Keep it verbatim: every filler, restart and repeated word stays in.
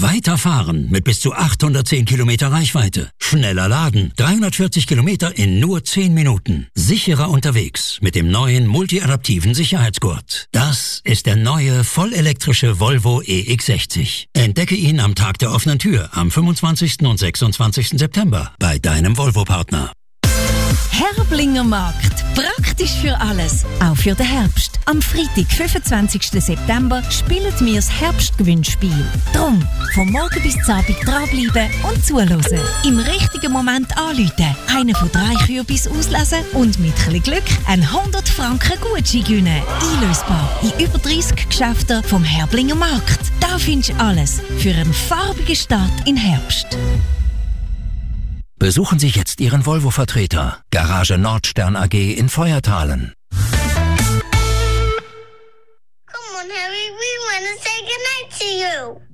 Weiterfahren mit bis zu achthundertzehn Kilometer Reichweite. Schneller laden, dreihundertvierzig Kilometer in nur zehn Minuten. Sicherer unterwegs mit dem neuen multiadaptiven Sicherheitsgurt. Das ist der neue vollelektrische Volvo E X sechzig. Entdecke ihn am Tag der offenen Tür am fünfundzwanzigsten und sechsundzwanzigsten September bei deinem Volvo-Partner. Herblinger Markt. Praktisch für alles. Auch für den Herbst. Am Freitag, fünfundzwanzigsten September, spielen wir das Herbstgewinnspiel. Drum, vom Morgen bis zum Abend dranbleiben und zuhören. Im richtigen Moment anrufen, einen von drei Kürbis auslesen und mit ein bisschen Glück einen hundert Franken Gutschein gewinnen. Einlösbar in über dreissig Geschäften vom Herblinger Markt. Da findest du alles für einen farbigen Start in Herbst. Besuchen Sie jetzt Ihren Volvo-Vertreter. Garage Nordstern A G in Feuertalen. Come on, Harry, we want to say goodnight to you.